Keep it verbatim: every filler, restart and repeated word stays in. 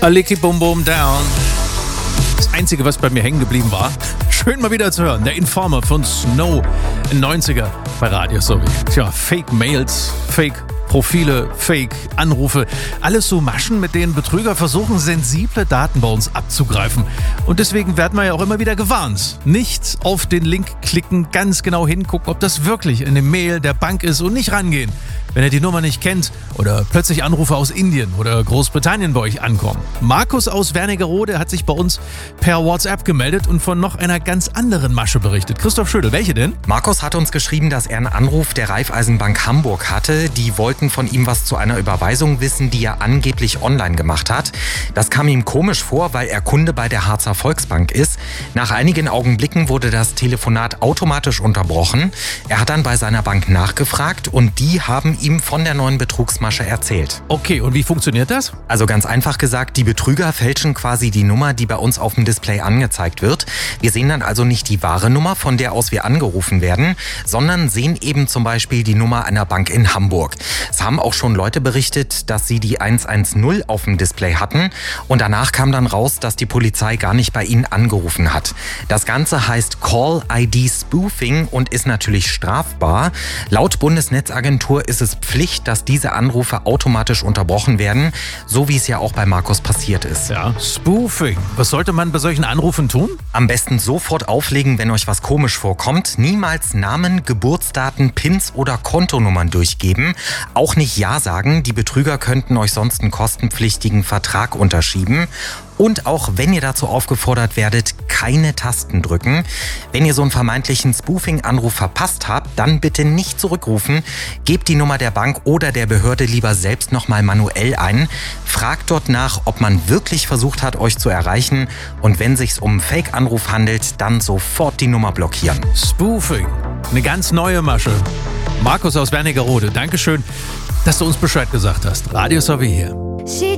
Licky Boom Boom Down. Das Einzige, was bei mir hängen geblieben war. Schön mal wieder zu hören. Der Informer von Snow in neunziger bei Radio Sowie. Tja, Fake-Mails, Fake-Profile, Fake-Anrufe. Alles so Maschen, mit denen Betrüger versuchen, sensible Daten bei uns abzugreifen. Und deswegen werden wir ja auch immer wieder gewarnt. Nicht auf den Link klicken, ganz genau hingucken, ob das wirklich eine Mail der Bank ist und nicht rangehen, wenn ihr die Nummer nicht kennt oder plötzlich Anrufe aus Indien oder Großbritannien bei euch ankommen. Markus aus Wernigerode hat sich bei uns per WhatsApp gemeldet und von noch einer ganz anderen Masche berichtet. Christoph Schödel, welche denn? Markus hat uns geschrieben, dass er einen Anruf der Raiffeisenbank Hamburg hatte. Die wollten von ihm was zu einer Überweisung wissen, die er angeblich online gemacht hat. Das kam ihm komisch vor, weil er Kunde bei der Harzer Volksbank ist. Nach einigen Augenblicken wurde das Telefonat automatisch unterbrochen. Er hat dann bei seiner Bank nachgefragt und die haben ihm von der neuen Betrugsmasche erzählt. Okay, und wie funktioniert das? Also ganz einfach gesagt, die Betrüger fälschen quasi die Nummer, die bei uns auf dem Display angezeigt wird. Wir sehen dann also nicht die wahre Nummer, von der aus wir angerufen werden, sondern sehen eben zum Beispiel die Nummer einer Bank in Hamburg. Es haben auch schon Leute berichtet, dass sie die hundertzehn auf dem Display hatten und danach kam dann raus, dass die Polizei gar nicht bei ihnen angerufen hat. Das Ganze heißt Call I D Spoofing und ist natürlich strafbar. Laut Bundesnetzagentur ist es Pflicht, dass diese Anrufe automatisch unterbrochen werden, so wie es ja auch bei Markus passiert ist. Ja, Spoofing. Was sollte man bei solchen Anrufen tun? Am besten sofort auflegen, wenn euch was komisch vorkommt. Niemals Namen, Geburtsdaten, Pins oder Kontonummern durchgeben. Auch nicht Ja sagen, die Betrüger könnten euch sonst einen kostenpflichtigen Vertrag unterschieben. Und auch wenn ihr dazu aufgefordert werdet, keine Tasten drücken. Wenn ihr so einen vermeintlichen Spoofing-Anruf verpasst habt, dann bitte nicht zurückrufen. Gebt die Nummer der Bank oder der Behörde lieber selbst nochmal manuell ein. Fragt dort nach, ob man wirklich versucht hat, euch zu erreichen. Und wenn es sich um einen Fake-Anruf handelt, dann sofort die Nummer blockieren. Spoofing. Eine ganz neue Masche. Markus aus Wernigerode, Dankeschön, dass du uns Bescheid gesagt hast. Radio Sowie hier.